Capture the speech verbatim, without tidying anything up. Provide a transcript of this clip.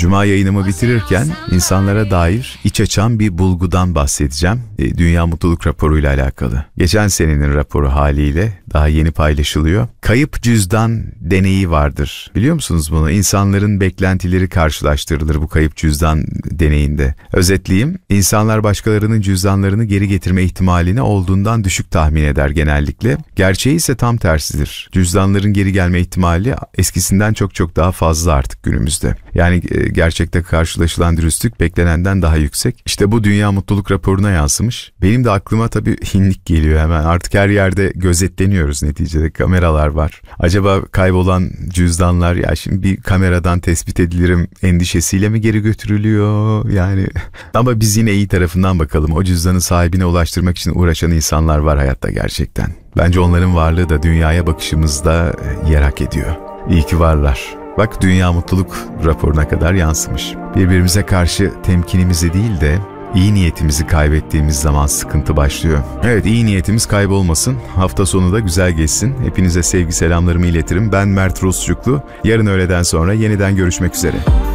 Cuma yayınımı bitirirken insanlara dair iç açan bir bulgudan bahsedeceğim. E, Dünya Mutluluk Raporu ile alakalı. Geçen senenin raporu haliyle daha yeni paylaşılıyor. Kayıp cüzdan deneyi vardır. Biliyor musunuz bunu? İnsanların beklentileri karşılaştırılır bu kayıp cüzdan deneyinde. Özetleyeyim. İnsanlar başkalarının cüzdanlarını geri getirme ihtimalini olduğundan düşük tahmin eder genellikle. Gerçeği ise tam tersidir. Cüzdanların geri gelme ihtimali eskisinden çok çok daha fazla artık günümüzde. Yani e, gerçekte karşılaşılan dürüstlük beklenenden daha yüksek. İşte bu Dünya Mutluluk Raporu'na yansımış. Benim de aklıma tabii hinlik geliyor hemen. Artık her yerde gözetleniyoruz neticede. Kameralar var. Acaba kaybolan cüzdanlar ya şimdi bir kameradan tespit edilirim endişesiyle mi geri götürülüyor? Yani ama biz yine iyi tarafından bakalım. O cüzdanın sahibine ulaştırmak için uğraşan insanlar var hayatta gerçekten. Bence onların varlığı da dünyaya bakışımızda yer hak ediyor. İyi ki varlar. Bak Dünya Mutluluk Raporu'na kadar yansımış. Birbirimize karşı temkinimizi değil de iyi niyetimizi kaybettiğimiz zaman sıkıntı başlıyor. Evet, iyi niyetimiz kaybolmasın. Hafta sonu da güzel geçsin. Hepinize sevgi selamlarımı iletirim. Ben Mert Rusçuklu. Yarın öğleden sonra yeniden görüşmek üzere.